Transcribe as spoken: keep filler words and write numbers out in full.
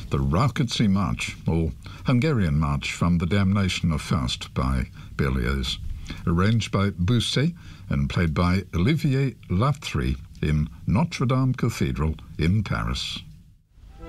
the Rákóczi March, or Hungarian March from the Damnation of Faust by Berlioz, arranged by Bousset and played by Olivier Lavtrie in Notre Dame Cathedral in Paris.